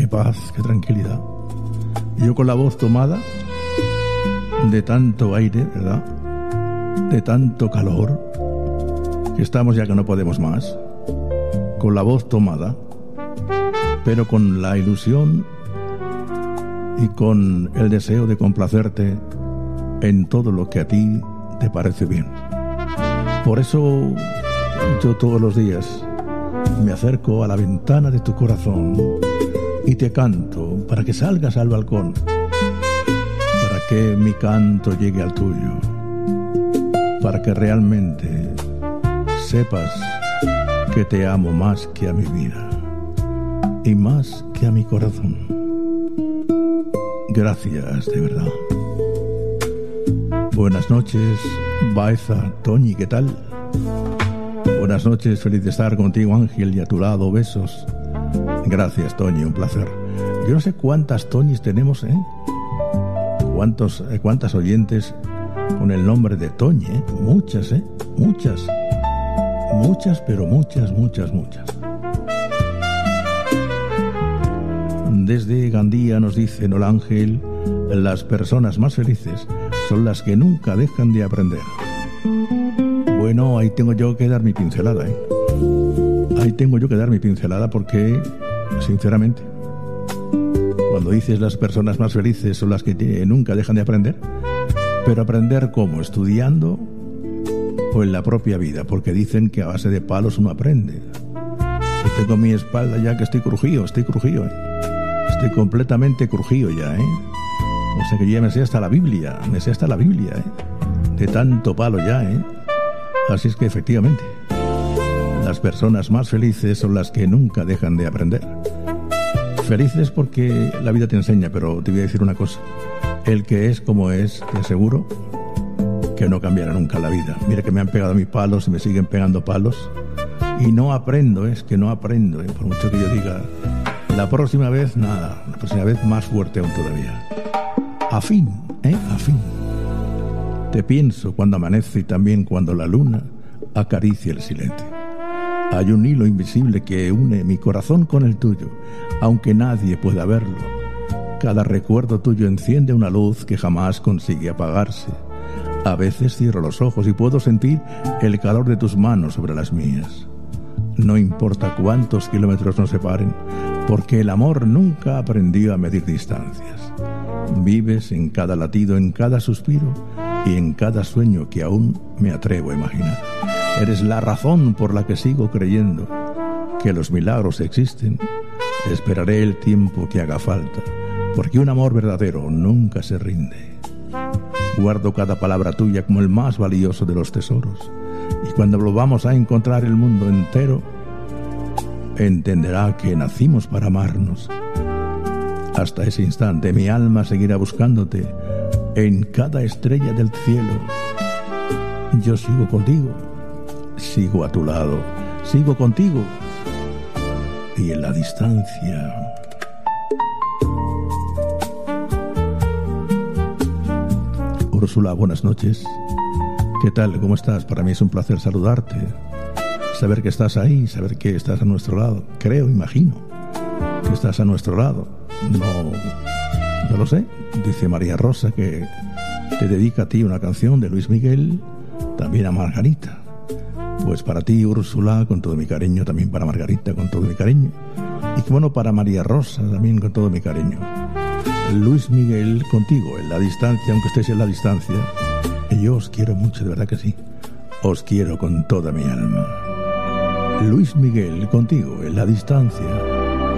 paz, qué tranquilidad. Yo con la voz tomada de tanto aire, ¿verdad? De tanto calor, que estamos ya que no podemos más, con la voz tomada, pero con la ilusión y con el deseo de complacerte en todo lo que a ti te parece bien. Por eso yo todos los días me acerco a la ventana de tu corazón y te canto para que salgas al balcón, para que mi canto llegue al tuyo, para que realmente sepas que te amo más que a mi vida y más que a mi corazón. Gracias, de verdad. Buenas noches, Baeza, Toñi, ¿qué tal? Buenas noches, feliz de estar contigo, Ángel, y a tu lado, besos. Gracias, Toñi, un placer. Yo no sé cuántas Toñis tenemos, ¿eh? Cuántas oyentes con el nombre de Toñi, ¿eh? Muchas, ¿eh? Muchas. Muchas, pero muchas, muchas, muchas. Desde Gandía nos dice Noel Ángel, las personas más felices son las que nunca dejan de aprender. Bueno, ahí tengo yo que dar mi pincelada, ¿eh? Ahí tengo yo que dar mi pincelada porque, sinceramente, cuando dices las personas más felices son las que nunca dejan de aprender, pero aprender ¿cómo? ¿Estudiando o en la propia vida? Porque dicen que a base de palos uno aprende. Yo tengo mi espalda ya que estoy crujido, ¿eh? Estoy completamente crujido ya, ¿eh? O sea que ya me sé hasta la Biblia, ¿eh? De tanto palo ya, ¿eh? Así es que efectivamente, las personas más felices son las que nunca dejan de aprender. Felices porque la vida te enseña, pero te voy a decir una cosa. El que es como es, te aseguro que no cambiará nunca la vida. Mira que me han pegado mis palos y me siguen pegando palos. Y no aprendo, es que no aprendo, por mucho que yo diga, la próxima vez nada, la próxima vez más fuerte aún todavía. A fin. Te pienso cuando amanece y también cuando la luna acaricia el silencio. Hay un hilo invisible que une mi corazón con el tuyo, aunque nadie pueda verlo. Cada recuerdo tuyo enciende una luz que jamás consigue apagarse. A veces cierro los ojos y puedo sentir el calor de tus manos sobre las mías. No importa cuántos kilómetros nos separen, porque el amor nunca aprendió a medir distancias. Vives en cada latido, en cada suspiro y en cada sueño que aún me atrevo a imaginar. Eres la razón por la que sigo creyendo que los milagros existen. Esperaré el tiempo que haga falta, porque un amor verdadero nunca se rinde. Guardo cada palabra tuya como el más valioso de los tesoros, y cuando volvamos a encontrar el mundo entero, entenderá que nacimos para amarnos. Hasta ese instante mi alma seguirá buscándote en cada estrella del cielo. Yo sigo contigo, sigo a tu lado, sigo contigo y en la distancia. Úrsula, buenas noches. ¿Qué tal? ¿Cómo estás? Para mí es un placer saludarte, saber que estás ahí, saber que estás a nuestro lado. Imagino que estás a nuestro lado. No lo sé. Dice María Rosa que te dedica a ti una canción de Luis Miguel, también a Margarita. Pues para ti, Úrsula, con todo mi cariño, también para Margarita, con todo mi cariño. Y bueno, para María Rosa, también con todo mi cariño. Luis Miguel, contigo, en la distancia, aunque estés en la distancia. Y yo os quiero mucho, de verdad que sí. Os quiero con toda mi alma. Luis Miguel, contigo, en la distancia.